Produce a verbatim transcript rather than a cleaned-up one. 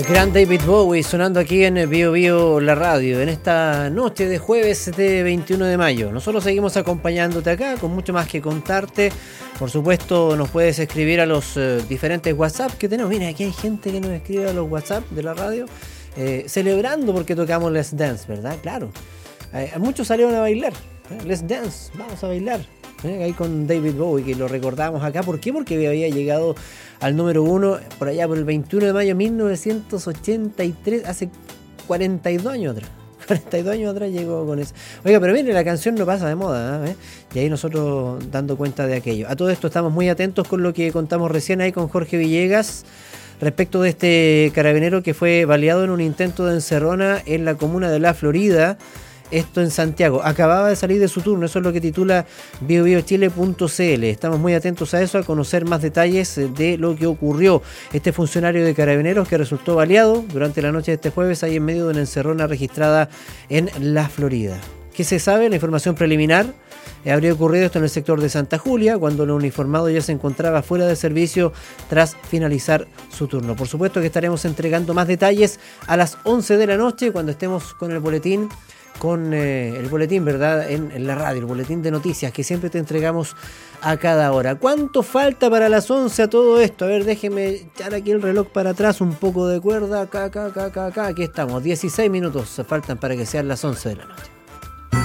El gran David Bowie sonando aquí en Bio Bio la radio en esta noche de jueves de veintiuno de mayo. Nosotros seguimos acompañándote acá con mucho más que contarte. Por supuesto nos puedes escribir a los eh, diferentes WhatsApp que tenemos. Mira, aquí hay gente que nos escribe a los WhatsApp de la radio eh, celebrando porque tocamos Let's Dance, ¿verdad? Claro. Eh, muchos salieron a bailar. ¿eh? Let's Dance, vamos a bailar. ¿eh? Ahí con David Bowie, que lo recordamos acá. ¿Por qué? Porque había llegado al número uno por allá por el veintiuno de mayo de mil novecientos ochenta y tres, hace cuarenta y dos años atrás. cuarenta y dos años atrás llegó con eso. Oiga, pero mire, la canción no pasa de moda, ¿eh? Y ahí nosotros dando cuenta de aquello. A todo esto estamos muy atentos con lo que contamos recién ahí con Jorge Villegas respecto de este carabinero que fue baleado en un intento de encerrona en la comuna de La Florida. Esto en Santiago. Acababa de salir de su turno, eso es lo que titula bio bio chile punto c l. Estamos muy atentos a eso, a conocer más detalles de lo que ocurrió. Este funcionario de carabineros que resultó baleado durante la noche de este jueves ahí en medio de una encerrona registrada en La Florida. ¿Qué se sabe? La información preliminar. Habría ocurrido esto en el sector de Santa Julia, cuando el uniformado ya se encontraba fuera de servicio tras finalizar su turno. Por supuesto que estaremos entregando más detalles a las once de la noche, cuando estemos con el boletín con eh, el boletín, ¿verdad? En, en la radio, el boletín de noticias que siempre te entregamos a cada hora. ¿Cuánto falta para las once a todo esto? A ver, déjeme echar aquí el reloj para atrás, un poco de cuerda, acá, acá, acá, acá, acá. Aquí estamos, dieciséis minutos faltan para que sean las once de la noche.